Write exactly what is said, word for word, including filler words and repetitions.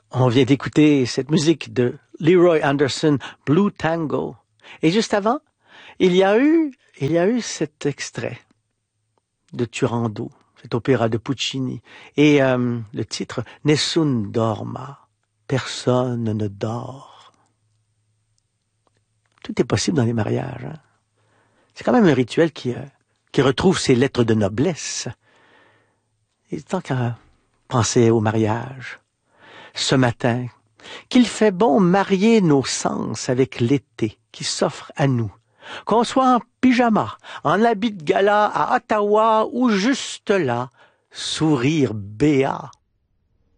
On vient d'écouter cette musique de Leroy Anderson, Blue Tango. Et juste avant, il y a eu, il y a eu cet extrait de Turandot, cet opéra de Puccini. Et euh, le titre, Nessun dorma, personne ne dort. Tout est possible dans les mariages. Hein? C'est quand même un rituel qui, euh, qui retrouve ses lettres de noblesse. Et tant qu'à penser au mariage, ce matin, qu'il fait bon marier nos sens avec l'été qui s'offre à nous. Qu'on soit en pyjama, en habit de gala à Ottawa ou juste là, sourire béat